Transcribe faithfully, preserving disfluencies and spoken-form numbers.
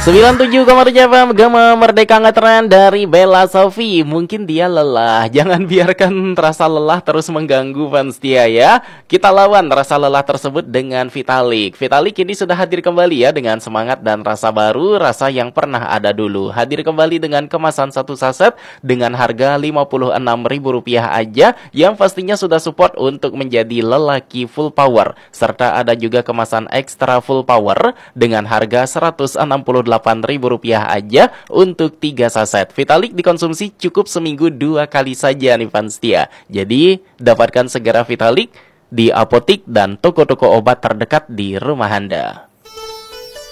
sembilan puluh tujuh koma tujuh F M Gema Merdeka Ngetren dari Bella Sophie. Mungkin dia lelah. Jangan biarkan rasa lelah terus mengganggu fans dia ya. Kita lawan rasa lelah tersebut dengan Vitalik. Vitalik ini sudah hadir kembali ya dengan semangat dan rasa baru, rasa yang pernah ada dulu. Hadir kembali dengan kemasan satu saset dengan harga lima puluh enam ribu rupiah aja, yang pastinya sudah support untuk menjadi lelaki full power. Serta ada juga kemasan ekstra full power dengan harga seratus enam puluh delapan ribu rupiah aja untuk tiga saset. Vitalik dikonsumsi cukup seminggu dua kali saja nih fans setia. Jadi dapatkan segera Vitalik di apotik dan toko-toko obat terdekat di rumah Anda.